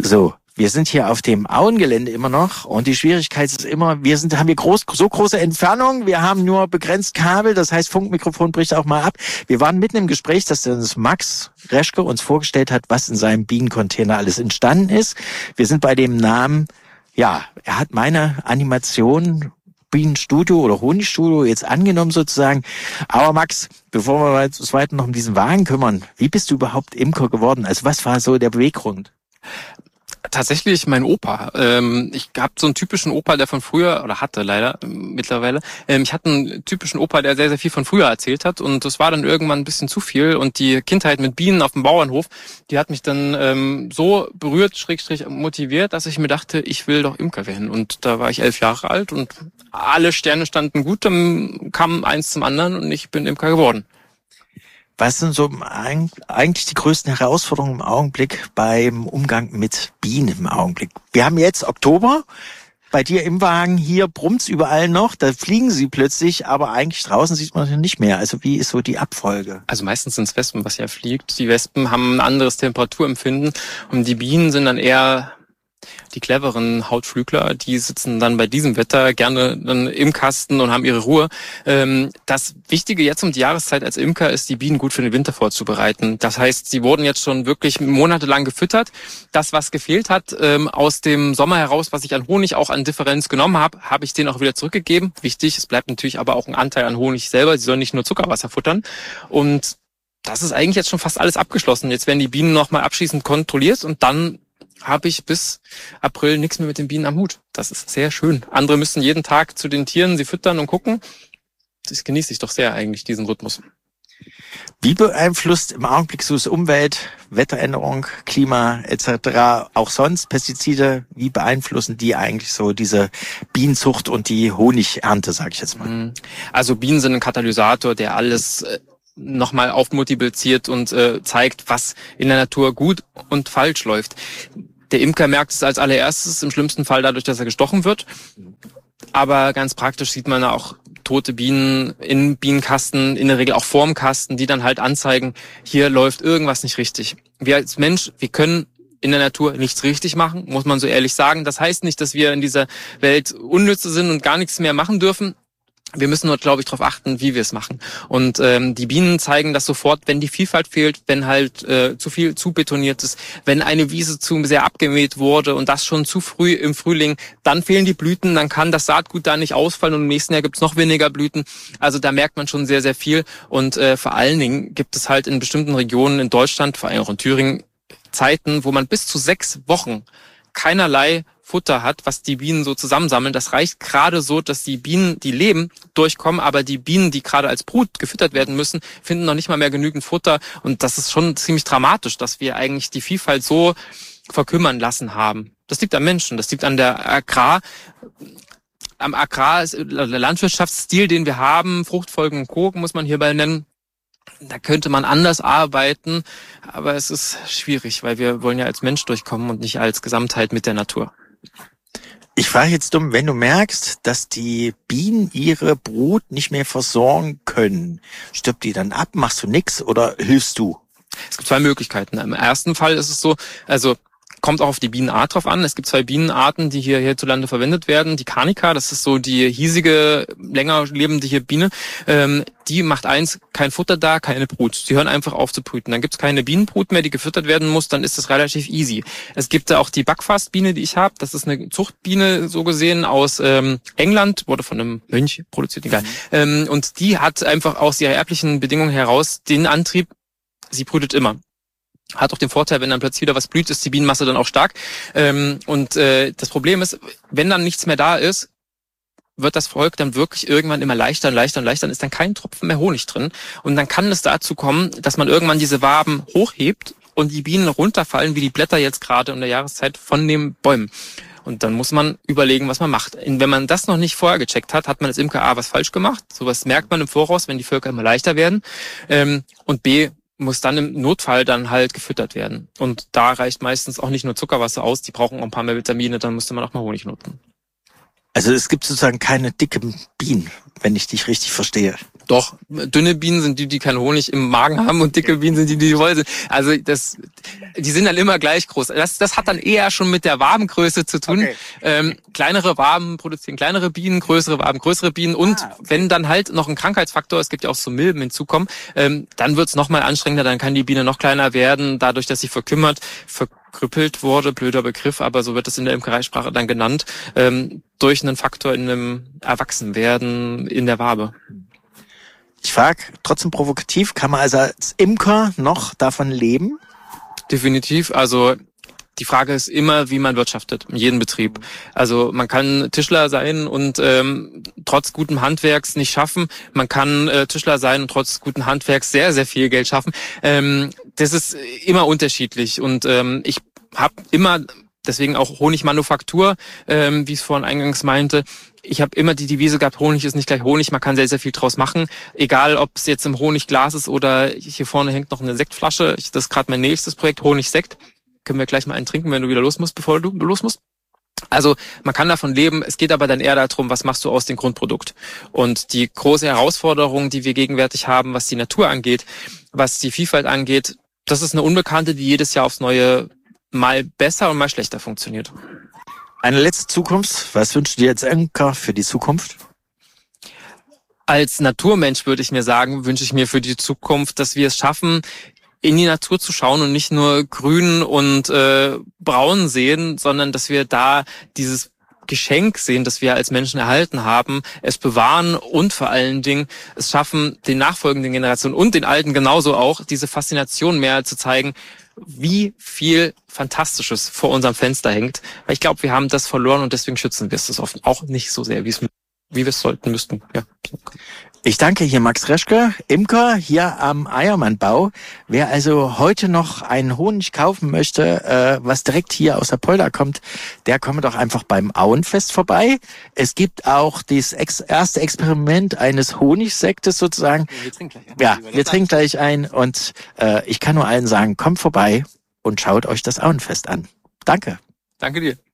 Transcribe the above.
So, wir sind hier auf dem Auengelände immer noch und die Schwierigkeit ist immer, haben so große Entfernung, wir haben nur begrenzt Kabel, das heißt Funkmikrofon bricht auch mal ab. Wir waren mitten im Gespräch, dass uns Max Reschke uns vorgestellt hat, was in seinem Bienencontainer alles entstanden ist. Wir sind bei dem Namen, ja, er hat meine Animation Bienenstudio oder Honigstudio jetzt angenommen sozusagen. Aber Max, bevor wir uns weiter noch um diesen Wagen kümmern, wie bist du überhaupt Imker geworden? Also was war so der Beweggrund? Tatsächlich mein Opa. Ich habe so einen typischen Opa, der von früher, oder hatte leider mittlerweile, ich hatte einen typischen Opa, der sehr, sehr viel von früher erzählt hat und das war dann irgendwann ein bisschen zu viel und die Kindheit mit Bienen auf dem Bauernhof, die hat mich dann so berührt, schrägstrich motiviert, dass ich mir dachte, ich will doch Imker werden und da war ich 11 Jahre alt und alle Sterne standen gut, dann kam eins zum anderen und ich bin Imker geworden. Was sind so eigentlich die größten Herausforderungen im Augenblick beim Umgang mit Bienen im Augenblick? Wir haben jetzt Oktober, bei dir im Wagen, hier brummt's überall noch, da fliegen sie plötzlich, aber eigentlich draußen sieht man sie nicht mehr. Also wie ist so die Abfolge? Also meistens sind es Wespen, was ja fliegt. Die Wespen haben ein anderes Temperaturempfinden und die Bienen sind dann eher die cleveren Hautflügler, die sitzen dann bei diesem Wetter gerne dann im Kasten und haben ihre Ruhe. Das Wichtige jetzt um die Jahreszeit als Imker ist, die Bienen gut für den Winter vorzubereiten. Das heißt, sie wurden jetzt schon wirklich monatelang gefüttert. Das, was gefehlt hat, aus dem Sommer heraus, was ich an Honig auch an Differenz genommen habe, habe ich denen auch wieder zurückgegeben. Wichtig, es bleibt natürlich aber auch ein Anteil an Honig selber. Sie sollen nicht nur Zuckerwasser futtern. Und das ist eigentlich jetzt schon fast alles abgeschlossen. Jetzt werden die Bienen nochmal abschließend kontrolliert und dann habe ich bis April nichts mehr mit den Bienen am Hut. Das ist sehr schön. Andere müssen jeden Tag zu den Tieren, sie füttern und gucken. Das genieße ich doch sehr eigentlich, diesen Rhythmus. Wie beeinflusst im Augenblick so das Umwelt, Wetteränderung, Klima etc., auch sonst Pestizide, wie beeinflussen die eigentlich so diese Bienenzucht und die Honigernte, sage ich jetzt mal? Also Bienen sind ein Katalysator, der alles nochmal aufmultipliziert und zeigt, was in der Natur gut und falsch läuft. Der Imker merkt es als allererstes, im schlimmsten Fall dadurch, dass er gestochen wird. Aber ganz praktisch sieht man auch tote Bienen im Bienenkasten, in der Regel auch vorm Kasten, die dann halt anzeigen, hier läuft irgendwas nicht richtig. Wir als Mensch, wir können in der Natur nichts richtig machen, muss man so ehrlich sagen. Das heißt nicht, dass wir in dieser Welt Unnütze sind und gar nichts mehr machen dürfen. Wir müssen nur, glaube ich, darauf achten, wie wir es machen. Und die Bienen zeigen das sofort, wenn die Vielfalt fehlt, wenn halt zu viel zu betoniert ist, wenn eine Wiese zu sehr abgemäht wurde und das schon zu früh im Frühling, dann fehlen die Blüten, dann kann das Saatgut da nicht ausfallen und im nächsten Jahr gibt's noch weniger Blüten. Also da merkt man schon sehr, sehr viel. Und vor allen Dingen gibt es halt in bestimmten Regionen in Deutschland, vor allem auch in Thüringen, Zeiten, wo man bis zu 6 Wochen keinerlei Futter hat, was die Bienen so zusammensammeln. Das reicht gerade so, dass die Bienen, die leben, durchkommen, aber die Bienen, die gerade als Brut gefüttert werden müssen, finden noch nicht mal mehr genügend Futter. Und das ist schon ziemlich dramatisch, dass wir eigentlich die Vielfalt so verkümmern lassen haben. Das liegt am Menschen, das liegt an der am Agrar, der Landwirtschaftsstil, den wir haben, Fruchtfolgen und Co. muss man hierbei nennen. Da könnte man anders arbeiten, aber es ist schwierig, weil wir wollen ja als Mensch durchkommen und nicht als Gesamtheit mit der Natur. Ich frage jetzt dumm, wenn du merkst, dass die Bienen ihre Brut nicht mehr versorgen können, stirbt die dann ab, machst du nix oder hilfst du? Es gibt 2 Möglichkeiten. Im ersten Fall ist es so, also kommt auch auf die Bienenart drauf an. Es gibt 2 Bienenarten, die hierzulande verwendet werden. Die Carnica, das ist so die hiesige, länger lebende Biene. Die macht eins, kein Futter da, keine Brut. Sie hören einfach auf zu brüten. Dann gibt's keine Bienenbrut mehr, die gefüttert werden muss. Dann ist das relativ easy. Es gibt da auch die Backfastbiene, die ich habe. Das ist eine Zuchtbiene, so gesehen, aus England. Wurde von einem Mönch produziert, egal. Und die hat einfach aus ihrer erblichen Bedingungen heraus den Antrieb, sie brütet immer. Hat auch den Vorteil, wenn dann plötzlich wieder was blüht, ist die Bienenmasse dann auch stark. Das Problem ist, wenn dann nichts mehr da ist, wird das Volk dann wirklich irgendwann immer leichter und leichter und leichter, dann ist dann kein Tropfen mehr Honig drin. Und dann kann es dazu kommen, dass man irgendwann diese Waben hochhebt und die Bienen runterfallen, wie die Blätter jetzt gerade in der Jahreszeit von den Bäumen. Und dann muss man überlegen, was man macht. Und wenn man das noch nicht vorher gecheckt hat, hat man als Imker A was falsch gemacht. Sowas merkt man im Voraus, wenn die Völker immer leichter werden. Und B, muss dann im Notfall dann halt gefüttert werden. Und da reicht meistens auch nicht nur Zuckerwasser aus, die brauchen auch ein paar mehr Vitamine, dann müsste man auch mal Honig nutzen. Also es gibt sozusagen keine dicken Bienen. wenn ich dich richtig verstehe. Doch, dünne Bienen sind die keinen Honig im Magen haben und dicke Bienen sind die voll sind. Also die sind dann immer gleich groß. Das hat dann eher schon mit der Wabengröße zu tun. Okay. Kleinere Waben produzieren kleinere Bienen, größere Waben größere Bienen. Und wenn dann halt noch ein Krankheitsfaktor, es gibt ja auch so Milben hinzukommen, dann wird's noch mal anstrengender, dann kann die Biene noch kleiner werden, dadurch, dass sie verkrüppelt wurde, blöder Begriff, aber so wird es in der Imkereisprache dann genannt, durch einen Faktor in einem Erwachsenwerden in der Wabe. Ich frage, trotzdem provokativ, kann man also als Imker noch davon leben? Definitiv, also die Frage ist immer, wie man wirtschaftet, in jedem Betrieb. Also man kann Tischler sein und trotz gutem Handwerks nicht schaffen. Man kann Tischler sein und trotz guten Handwerks sehr, sehr viel Geld schaffen. Das ist immer unterschiedlich und ich habe immer, deswegen auch Honigmanufaktur, wie ich es vorhin eingangs meinte, ich habe immer die Devise gehabt, Honig ist nicht gleich Honig, man kann sehr, sehr viel draus machen. Egal, ob es jetzt im Honigglas ist oder hier vorne hängt noch eine Sektflasche. Das ist gerade mein nächstes Projekt, Honigsekt. Können wir gleich mal einen trinken, wenn du wieder los musst, bevor du los musst. Also man kann davon leben, es geht aber dann eher darum, was machst du aus dem Grundprodukt. Und die große Herausforderung, die wir gegenwärtig haben, was die Natur angeht, was die Vielfalt angeht, das ist eine Unbekannte, die jedes Jahr aufs Neue mal besser und mal schlechter funktioniert. Eine letzte Zukunft. Was wünschst du dir als Imker für die Zukunft? Als Naturmensch würde ich mir sagen, wünsche ich mir für die Zukunft, dass wir es schaffen, in die Natur zu schauen und nicht nur grün und braun sehen, sondern dass wir da dieses Geschenk sehen, das wir als Menschen erhalten haben, es bewahren und vor allen Dingen es schaffen, den nachfolgenden Generationen und den Alten genauso auch, diese Faszination mehr zu zeigen, wie viel Fantastisches vor unserem Fenster hängt. Weil ich glaube, wir haben das verloren und deswegen schützen wir es oft auch nicht so sehr, wie wir es sollten, müssten. Ja. Ich danke hier Max Reschke, Imker hier am Eiermannbau. Wer also heute noch einen Honig kaufen möchte, was direkt hier aus der Polder kommt, der komme doch einfach beim Auenfest vorbei. Es gibt auch das erste Experiment eines Honigsektes sozusagen. Wir trinken gleich ein. Ja, wir trinken gleich ein und ich kann nur allen sagen, kommt vorbei und schaut euch das Auenfest an. Danke. Danke dir.